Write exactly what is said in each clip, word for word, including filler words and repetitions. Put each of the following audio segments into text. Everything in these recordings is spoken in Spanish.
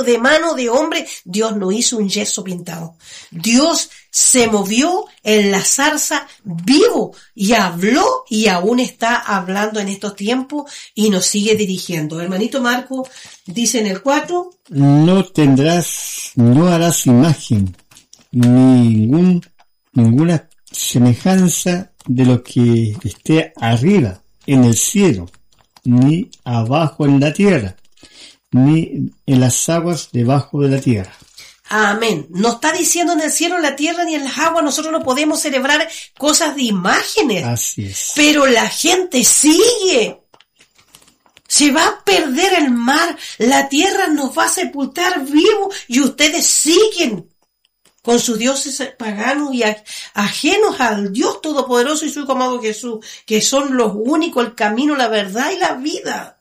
de mano de hombre. Dios no hizo un yeso pintado. Dios se movió en la zarza vivo y habló y aún está hablando en estos tiempos y nos sigue dirigiendo. Hermanito Marco dice en el cuatro. No tendrás, no harás imagen, ningún, ninguna semejanza de lo que esté arriba en el cielo, ni abajo en la tierra, ni en las aguas debajo de la tierra. Amén. No está diciendo en el cielo, en la tierra, ni en las aguas. Nosotros no podemos celebrar cosas de imágenes. Así es. Pero la gente sigue. Se va a perder el mar. La tierra nos va a sepultar vivos. Y ustedes siguen con sus dioses paganos y ajenos al Dios Todopoderoso y su Hijo amado Jesús, que son los únicos, el camino, la verdad y la vida.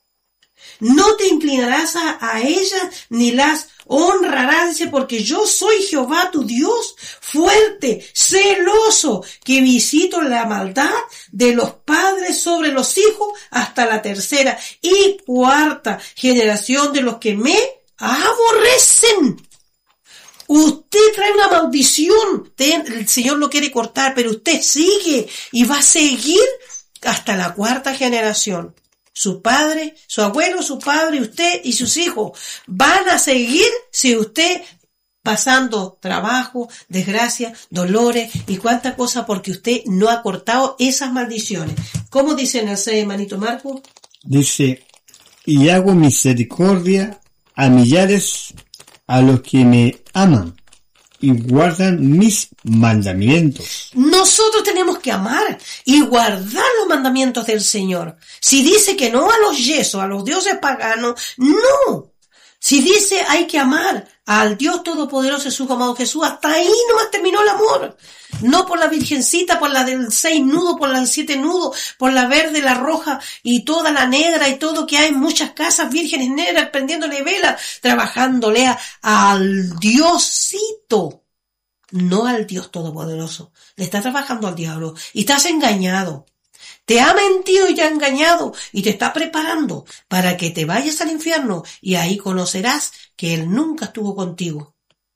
No te inclinarás a, a ellas ni las honrarás, dice, porque yo soy Jehová tu Dios, fuerte, celoso, que visito la maldad de los padres sobre los hijos hasta la tercera y cuarta generación de los que me aborrecen. Usted trae una maldición, usted, el Señor lo quiere cortar, pero usted sigue y va a seguir hasta la cuarta generación. Su padre, su abuelo, su padre, usted y sus hijos van a seguir si usted pasando trabajo, desgracia, dolores y cuánta cosa porque usted no ha cortado esas maldiciones. ¿Cómo dice en el seis, hermanito Marco? Dice, y hago misericordia a millares a los que me aman y guardan mis mandamientos. Nosotros tenemos que amar y guardar los mandamientos del Señor. Si dice que no a los yesos, a los dioses paganos, no. Si dice hay que amar al Dios Todopoderoso, su amado Jesús, hasta ahí nomás terminó el amor. No por la virgencita, por la del seis nudos, por la del siete nudos, por la verde, la roja y toda la negra y todo que hay muchas casas vírgenes negras prendiéndole velas, trabajándole a, al Diosito, no al Dios Todopoderoso. Le está trabajando al diablo y estás engañado. Te ha mentido y te ha engañado y te está preparando para que te vayas al infierno y ahí conocerás que Él nunca estuvo contigo.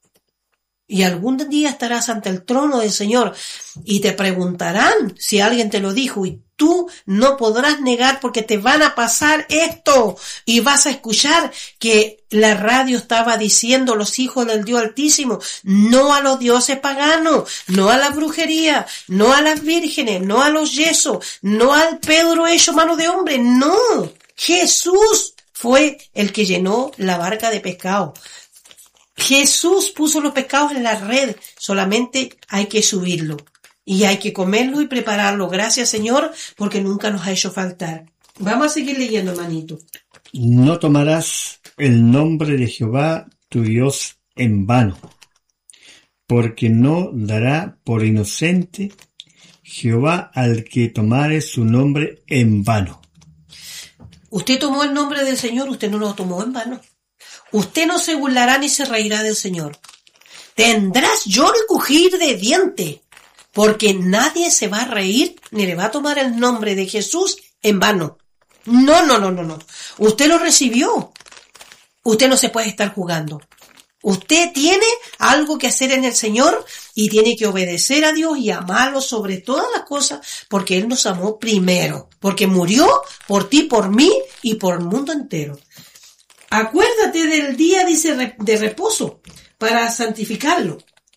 Y algún día estarás ante el trono del Señor y te preguntarán si alguien te lo dijo y tú no podrás negar porque te van a pasar esto y vas a escuchar que la radio estaba diciendo los hijos del Dios Altísimo, no a los dioses paganos, no a la brujería, no a las vírgenes, no a los yesos, no al Pedro hecho mano de hombre, no. Jesús fue el que llenó la barca de pescado. Jesús puso los pescados en la red, solamente hay que subirlo y hay que comerlo y prepararlo. Gracias, Señor, porque nunca nos ha hecho faltar. Vamos a seguir leyendo, hermanito. No tomarás el nombre de Jehová tu Dios en vano, porque no dará por inocente Jehová al que tomare su nombre en vano. Usted tomó el nombre del Señor, usted no lo tomó en vano. Usted no se burlará ni se reirá del Señor. Tendrás lloro y crujir de diente, porque nadie se va a reír ni le va a tomar el nombre de Jesús en vano. No, no, no, no, no. Usted lo recibió. Usted no se puede estar jugando. Usted tiene algo que hacer en el Señor y tiene que obedecer a Dios y amarlo sobre todas las cosas porque Él nos amó primero, porque murió por ti, por mí y por el mundo entero. Acuérdate del día, dice, de reposo, para santificarlo.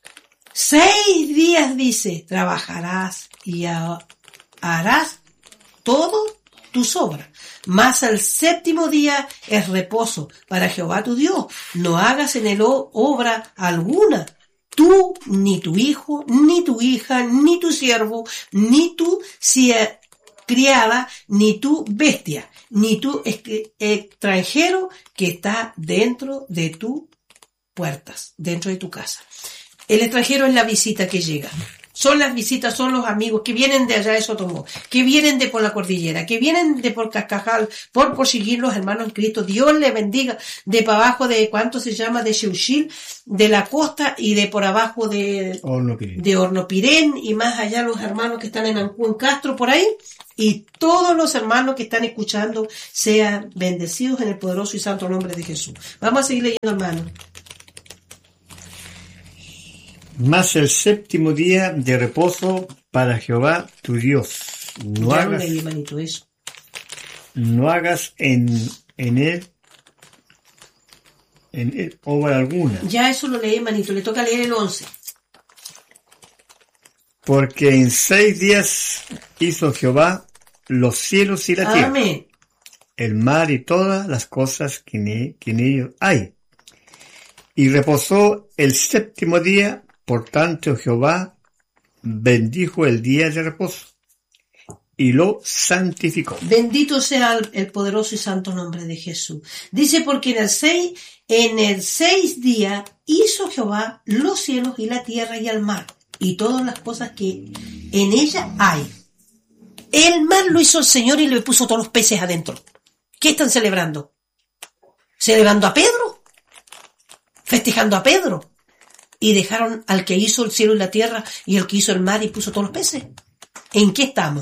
Seis días, dice, trabajarás y harás todo tus obras. Mas el séptimo día es reposo para Jehová tu Dios. No hagas en él obra alguna. Tú, ni tu hijo, ni tu hija, ni tu siervo, ni tu criada, ni tu bestia, ni tu extranjero que está dentro de tus puertas, dentro de tu casa. El extranjero es la visita que llega. Son las visitas, son los amigos que vienen de allá de Sotomó, que vienen de por la cordillera, que vienen de por Cascajal, por por seguir los hermanos en Cristo. Dios les bendiga de para abajo de, ¿cuánto se llama? De Xeuchil, de la costa y de por abajo de Hornopirén. de Hornopirén y más allá los hermanos que están en Ancún Castro por ahí. Y todos los hermanos que están escuchando sean bendecidos en el poderoso y santo nombre de Jesús. Vamos a seguir leyendo, hermanos. Mas el séptimo día de reposo para Jehová tu Dios. No Ya hagas, leí, hermanito, eso. no hagas en, en él, en él obra alguna. Ya eso lo leí, hermanito. Le toca leer el once. Porque en seis días hizo Jehová los cielos y la tierra, Amén. el mar y todas las cosas que en, e- que en ellos hay. Y reposó el séptimo día, por tanto Jehová bendijo el día de reposo y lo santificó. Bendito sea el, el poderoso y santo nombre de Jesús. Dice, porque en el seis, en el seis día hizo Jehová los cielos y la tierra y el mar y todas las cosas que en ella hay. El mar lo hizo el Señor y le puso todos los peces adentro. ¿Qué están celebrando? ¿Celebrando a Pedro? ¿Festejando a Pedro? Y dejaron al que hizo el cielo y la tierra y el que hizo el mar y puso todos los peces. ¿En qué estamos?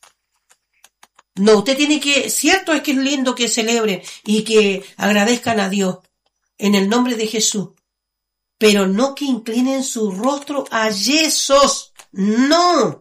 No, usted tiene que, cierto es que es lindo que celebren y que agradezcan a Dios en el nombre de Jesús, pero no que inclinen su rostro a yesos. No.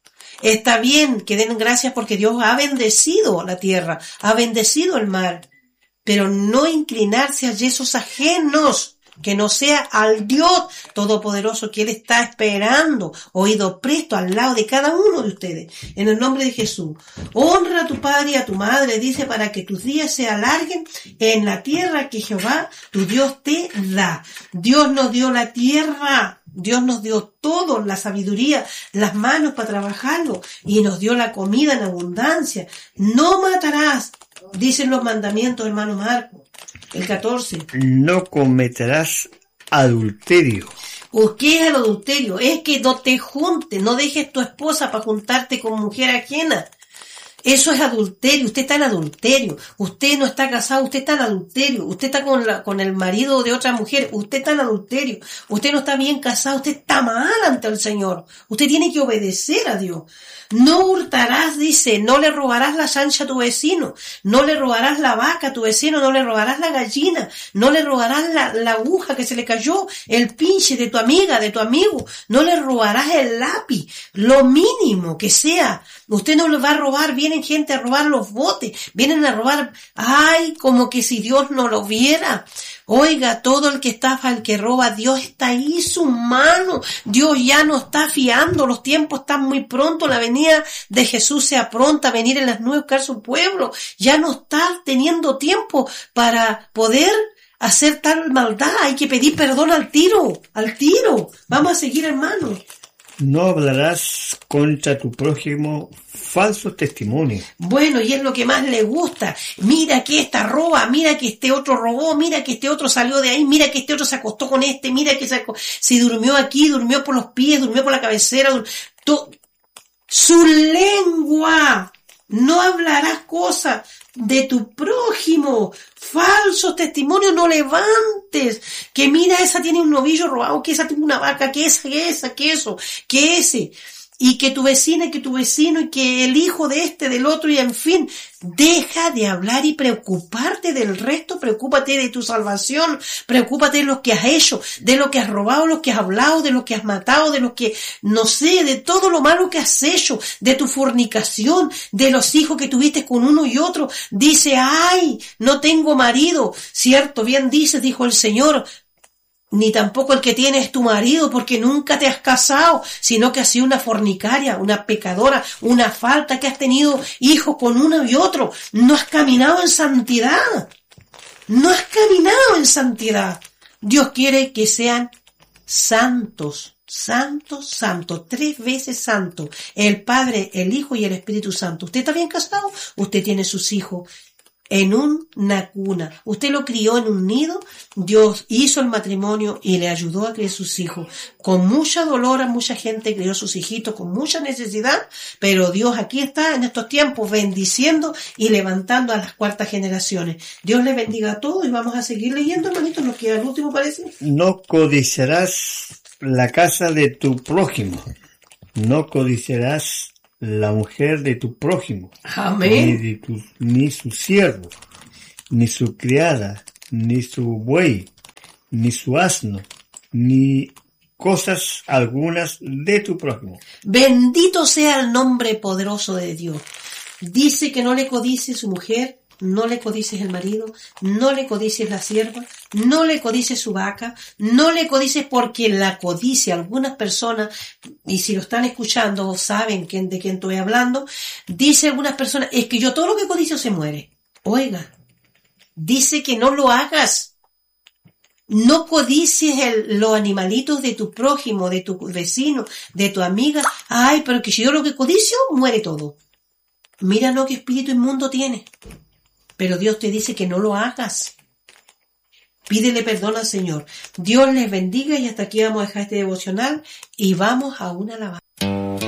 Está bien que den gracias porque Dios ha bendecido la tierra, ha bendecido el mar, pero no inclinarse a yesos ajenos, que no sea al Dios Todopoderoso que Él está esperando, oído presto al lado de cada uno de ustedes, en el nombre de Jesús. Honra a tu padre y a tu madre, dice, para que tus días se alarguen en la tierra que Jehová, tu Dios, te da. Dios nos dio la tierra, Dios nos dio todo, la sabiduría, las manos para trabajarlo, y nos dio la comida en abundancia. No matarás, dicen los mandamientos, hermano Marco. El catorce. No cometerás adulterio. ¿O qué es el adulterio? Es que no te juntes, no dejes tu esposa para juntarte con mujer ajena. Eso es adulterio, usted está en adulterio, usted no está casado, usted está en adulterio, usted está con, la, con el marido de otra mujer, usted está en adulterio, usted no está bien casado, usted está mal ante el Señor, usted tiene que obedecer a Dios. No hurtarás, dice, no le robarás la chancha a tu vecino, no le robarás la vaca a tu vecino, no le robarás la gallina, no le robarás la, la aguja que se le cayó, el pinche de tu amiga, de tu amigo, no le robarás el lápiz, lo mínimo que sea. Usted no le va a robar, vienen gente a robar los botes, vienen a robar, ay, como que si Dios no lo viera. Oiga, todo el que estafa, el que roba, Dios está ahí, su mano. Dios ya no está fiando, los tiempos están muy pronto, la venida de Jesús sea pronta, venir en las nubes a buscar su pueblo. Ya no está teniendo tiempo para poder hacer tal maldad, hay que pedir perdón al tiro, al tiro. Vamos a seguir, hermanos. No hablarás contra tu prójimo falsos testimonios. Bueno, y es lo que más le gusta. Mira que esta roba, mira que este otro robó, mira que este otro salió de ahí, mira que este otro se acostó con este, mira que se, se durmió aquí, durmió por los pies, durmió por la cabecera. Dur... Tu... Su lengua. No hablarás cosas de tu prójimo. Falsos testimonios no levantes. Que mira, esa tiene un novillo robado, que esa tiene una vaca, que esa, que esa, que eso, que ese. Y que tu vecina, y que tu vecino, y que el hijo de este, del otro, y en fin. Deja de hablar y preocuparte del resto, preocúpate de tu salvación, preocúpate de lo que has hecho, de lo que has robado, de lo que has hablado, de lo que has matado, de lo que, no sé, de todo lo malo que has hecho, de tu fornicación, de los hijos que tuviste con uno y otro. Dice, ay, no tengo marido, cierto, bien dices, dijo el Señor. Ni tampoco el que tienes tu marido, porque nunca te has casado, sino que has sido una fornicaria, una pecadora, una falta, que has tenido hijos con uno y otro. No has caminado en santidad. No has caminado en santidad. Dios quiere que sean santos, santos, santos, tres veces santos. El Padre, el Hijo y el Espíritu Santo. ¿Usted está bien casado? Usted tiene sus hijos. en una cuna. Usted lo crió en un nido. Dios hizo el matrimonio y le ayudó a criar sus hijos. Con mucha dolor a mucha gente crió sus hijitos con mucha necesidad, pero Dios aquí está en estos tiempos bendiciendo y levantando a las cuartas generaciones. Dios les bendiga a todos y vamos a seguir leyendo, hermanito. Nos queda el último, parece. No codiciarás la casa de tu prójimo. No codiciarás la mujer de tu prójimo, Amén. ni, de tu, ni su siervo, ni su criada, ni su buey, ni su asno, ni cosas algunas de tu prójimo. Bendito sea el nombre poderoso de Dios. Dice que no le codicie su mujer, no le codices el marido, no le codices la sierva, no le codices su vaca, no le codices porque la codicia. Algunas personas, y si lo están escuchando saben quién, de quién estoy hablando, dice algunas personas, es que yo todo lo que codicio se muere. Oiga, dice que no lo hagas. No codicies el, los animalitos de tu prójimo, de tu vecino, de tu amiga. Ay, pero que si yo lo que codicio, muere todo. Mira lo que espíritu inmundo tiene. Pero Dios te dice que no lo hagas. Pídele perdón al Señor. Dios les bendiga y hasta aquí vamos a dejar este devocional y vamos a una alabanza.